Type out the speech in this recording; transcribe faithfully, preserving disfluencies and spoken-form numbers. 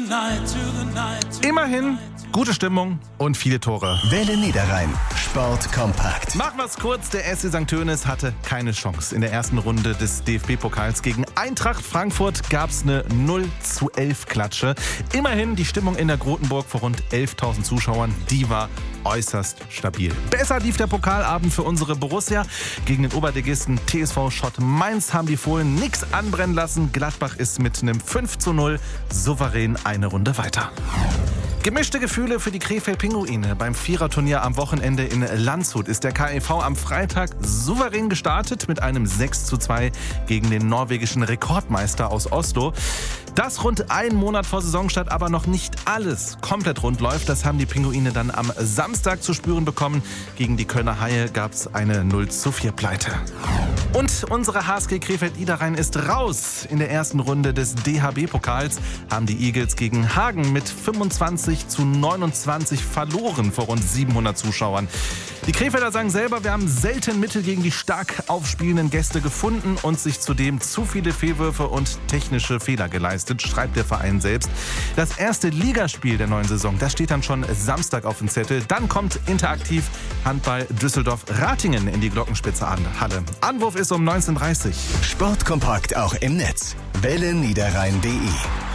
Immerhin gute Stimmung und viele Tore. Welle Niederrhein. Sport kompakt. Machen wir's kurz, der S C Sankt Tönis hatte keine Chance. In der ersten Runde des D F B-Pokals gegen Eintracht Frankfurt gab's eine null zu elf Klatsche. Immerhin die Stimmung in der Grotenburg vor rund elftausend Zuschauern, die war äußerst stabil. Besser lief der Pokalabend für unsere Borussia. Gegen den Oberligisten T S V Schott Mainz haben die Fohlen nichts anbrennen lassen. Gladbach ist mit einem fünf zu null souverän eine Runde weiter. Gemischte Gefühle für die Krefeld-Pinguine. Beim Viererturnier am Wochenende in Landshut ist der K E V am Freitag souverän gestartet mit einem sechs zu zwei gegen den norwegischen Rekordmeister aus Oslo. Dass rund einen Monat vor Saisonstart aber noch nicht alles komplett rund läuft, das haben die Pinguine dann am Samstag zu spüren bekommen. Gegen die Kölner Haie gab es eine null zu vier Pleite. Und unsere H S G Krefeld-Niederrhein ist raus. In der ersten Runde des D H B-Pokals haben die Eagles gegen Hagen mit fünfundzwanzig zu neunundzwanzig verloren vor rund siebenhundert Zuschauern. Die Krefelder sagen selber, wir haben selten Mittel gegen die stark aufspielenden Gäste gefunden und sich zudem zu viele Fehlwürfe und technische Fehler geleistet, schreibt der Verein selbst. Das erste Ligaspiel der neuen Saison, das steht dann schon Samstag auf dem Zettel. Dann kommt interaktiv Handball Düsseldorf-Ratingen in die Glockenspitze an. Halle. Anwurf ist um neunzehn Uhr dreißig. Sportkompakt auch im Netz. Welle Niederrhein punkt de